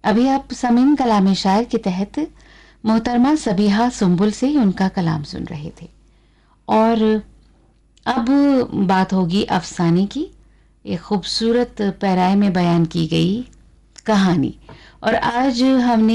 अभी आप समीन कलाम शायर के तहत मोहतरमा सबीहा सुंबुल से उनका कलाम सुन रहे थे। और अब बात होगी अफसाने की। एक खूबसूरत पैराए में बयान की गई कहानी। और आज हमने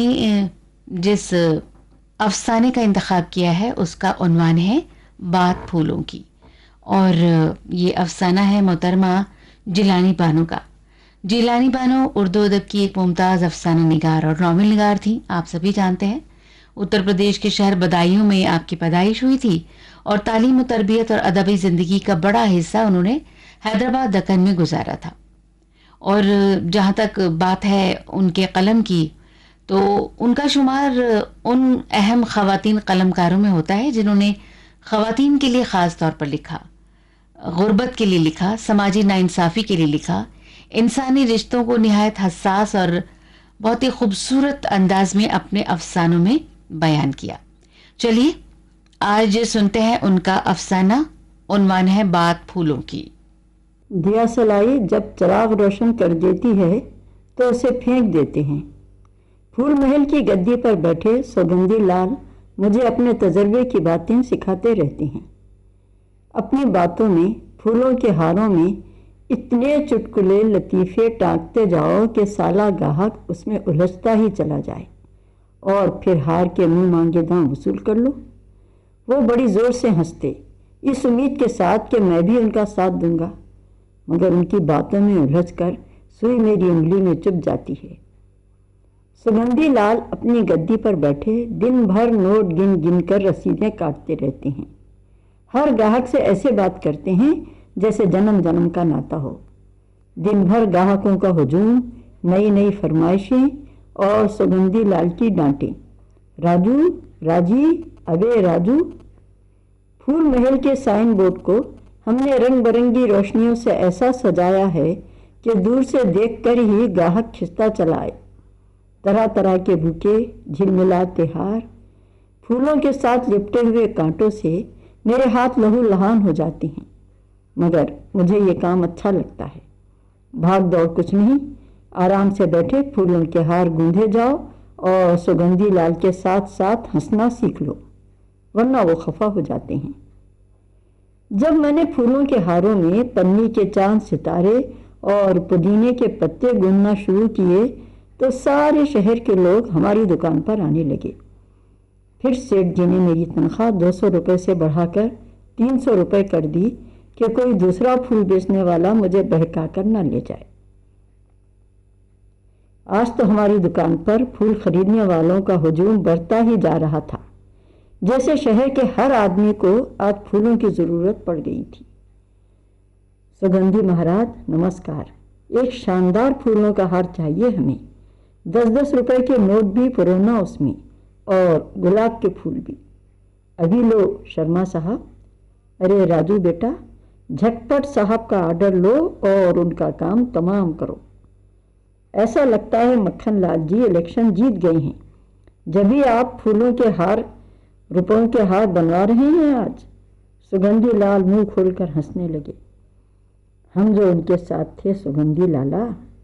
जिस अफसाने का इंतखाब किया है उसका उन्वान है बात फूलों की। और ये अफसाना है मोहतरमा जिलानी बानो का। जिलानी बानो उर्दू अदब की एक मुमताज़ अफसाना निगार और नावल निगार थी, आप सभी जानते हैं। उत्तर प्रदेश के शहर बदायूं में आपकी पैदाइश हुई थी और तालीम, तरबियत और अदबी ज़िंदगी का बड़ा हिस्सा उन्होंने हैदराबाद दक्कन में गुजारा था। और जहाँ तक बात है उनके कलम की, तो उनका शुमार उन अहम ख़वातीन कलमकारों में होता है जिन्होंने ख़वातीन के लिए ख़ास तौर पर लिखा, गुर्बत के लिए लिखा, समाजी नाइंसाफ़ी के लिए लिखा, इंसानी रिश्तों को निहायत हसास और बहुत ही खूबसूरत अंदाज में अपने अफसानों में बयान किया। चलिए आज सुनते हैं उनका अफसाना। उन्वान है बात फूलों की। दिया सलाई जब चिराग रोशन कर देती है तो उसे फेंक देते हैं। फूल महल की गद्दी पर बैठे सौगंधी लाल मुझे अपने तजर्बे की बातें सिखाते रहते हैं। अपनी बातों में, फूलों के हारों में इतने चुटकुले लतीफ़े टाँकते जाओ कि साला गाहक उसमें उलझता ही चला जाए और फिर हार के मुंह मांगे दाम वसूल कर लो। वो बड़ी ज़ोर से हंसते, इस उम्मीद के साथ कि मैं भी उनका साथ दूंगा, मगर उनकी बातों में उलझकर सुई मेरी उंगली में चुभ जाती है। सुगंधी लाल अपनी गद्दी पर बैठे दिन भर नोट गिन गिन कर रसीदें काटते रहते हैं। हर ग्राहक से ऐसे बात करते हैं जैसे जन्म जन्म का नाता हो। दिन भर ग्राहकों का हुजूम, नई नई फरमाइशें और सुगंधी लाल की डांटें, राजू, राजी, अबे राजू। फूल महल के साइन बोर्ड को हमने रंग बिरंगी रोशनियों से ऐसा सजाया है कि दूर से देखकर ही ग्राहक खिंचता चला आए। तरह तरह के बुके, झिलमिलाते हार, फूलों के साथ लिपटे हुए कांटों से मेरे हाथ लहू लहान हो जाते हैं, मगर मुझे ये काम अच्छा लगता है। भाग दौड़ कुछ नहीं, आराम से बैठे फूलों के हार गूंधे जाओ और सुगंधी लाल के साथ साथ हंसना सीख लो, वरना वो खफा हो जाते हैं। जब मैंने फूलों के हारों में पन्नी के चांद, सितारे और पुदीने के पत्ते गूंथना शुरू किए तो सारे शहर के लोग हमारी दुकान पर आने लगे। फिर सेठ जी ने मेरी तनख्वाह 200 रुपये से बढ़ाकर 300 रुपये कर दी कि कोई दूसरा फूल बेचने वाला मुझे बहका कर न ले जाए। आज तो हमारी दुकान पर फूल खरीदने वालों का हुजूम बढ़ता ही जा रहा था, जैसे शहर के हर आदमी को आज फूलों की ज़रूरत पड़ गई थी। सुगंधी महाराज नमस्कार, एक शानदार फूलों का हार चाहिए हमें। 10-10 रुपए के नोट भी पुराना उसमें, और गुलाब के फूल भी। अभी लो शर्मा साहब। अरे राजू बेटा, झटपट साहब का आर्डर लो और उनका काम तमाम करो। ऐसा लगता है मक्खन लाल जी इलेक्शन जीत गए हैं, जब भी आप फूलों के हार, रुपयों के हार बनवा रहे हैं आज। सुगंधी लाल मुंह खोलकर हंसने लगे। हम जो उनके साथ थे सुगंधी लाला,